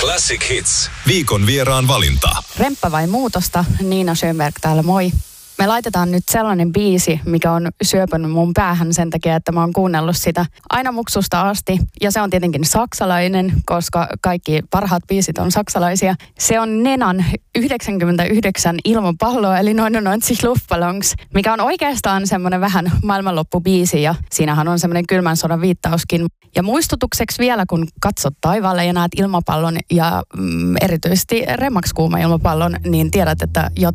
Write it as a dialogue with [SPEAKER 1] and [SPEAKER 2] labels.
[SPEAKER 1] Classic Hits. Viikon vieraan valinta.
[SPEAKER 2] Remppa vai muutosta? Niina Schönberg täällä, moi. Me laitetaan nyt sellainen biisi, mikä on syöpännyt mun päähän sen takia, että mä oon kuunnellut sitä aina muksusta asti. Ja se on tietenkin saksalainen, koska kaikki parhaat biisit on saksalaisia. Se on Nenan 99 ilmapalloa, eli 99 Luftballons, mikä on oikeastaan semmoinen vähän maailmanloppubiisi. Ja siinähän on semmoinen kylmän sodan viittauskin. Ja muistutukseksi vielä, kun katsot taivaalle ja näet ilmapallon ja erityisesti remmakskuuma ilmapallon, niin tiedät, että